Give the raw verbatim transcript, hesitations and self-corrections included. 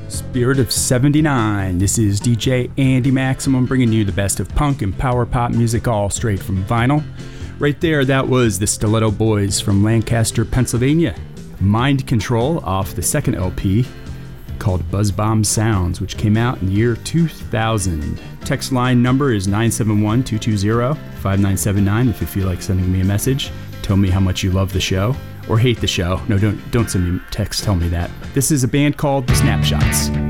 Spirit of seventy-nine. This is D J Andy Maximum bringing you the best of punk and power pop music all straight from vinyl. Right there, that was the Stiletto Boys from Lancaster, Pennsylvania. Mind Control off the second L P called Buzz Bomb Sounds, which came out in the year two thousand. Text line number is nine seven one, two two zero, five nine seven nine if you feel like sending me a message. Tell me how much you love the show. Or hate the show. No, don't don't send me text, tell me that. This is a band called The Snapshots.